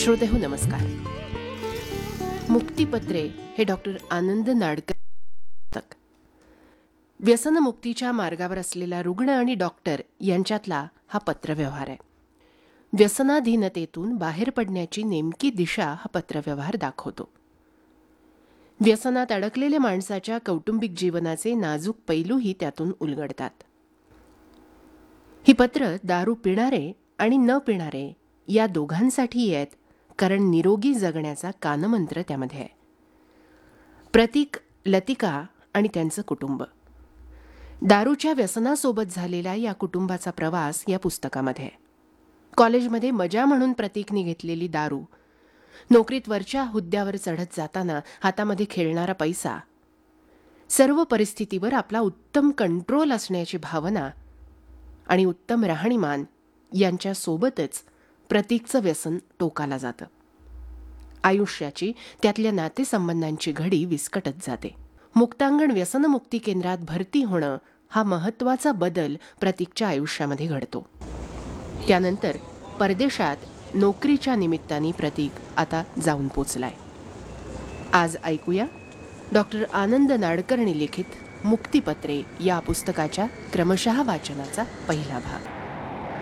श्रोतेहो नमस्कार. मुक्तीपत्रे हे डॉक्टर आनंद नाडकर पुस्तक. व्यसनमुक्तीच्या मार्गावर असलेला रुग्ण आणि डॉक्टर यांच्यातला हा पत्रव्यवहार आहे. व्यसनाधीनतेतून बाहेर पडण्याची नेमकी दिशा हा पत्रव्यवहार दाखवतो. व्यसनात अडकलेल्या माणसाच्या कौटुंबिक जीवनाचे नाजूक पैलूही त्यातून उलगडतात. ही पत्र दारू पिणारे आणि न पिणारे या दोघांसाठी आहेत, कारण निरोगी जगण्याचा कानमंत्र त्यामध्ये आहे. प्रतीक, लतिका आणि त्यांचं कुटुंब. दारूच्या व्यसनासोबत झालेला या कुटुंबाचा प्रवास या पुस्तकामध्ये आहे. कॉलेजमध्ये मजा म्हणून प्रतीकने घेतलेली दारू, नोकरीत वरच्या हुद्द्यावर चढत जाताना हातामध्ये खेळणारा पैसा, सर्व परिस्थितीवर आपला उत्तम कंट्रोल असण्याची भावना आणि उत्तम राहणीमान यांच्यासोबतच प्रतीकचं व्यसन टोकाला जातं. आयुष्याची त्यातल्या नातेसंबंधांची घडी विस्कटत जाते. मुक्तांगण व्यसनमुक्ती केंद्रात भरती होणं हा महत्त्वाचा बदल प्रतीकच्या आयुष्यामध्ये घडतो. त्यानंतर परदेशात नोकरीच्या निमित्ताने प्रतीक आता जाऊन पोचलाय. आज ऐकूया डॉक्टर आनंद नाडकर्णी लिखित मुक्तीपत्रे या पुस्तकाच्या क्रमशः वाचनाचा पहिला भाग.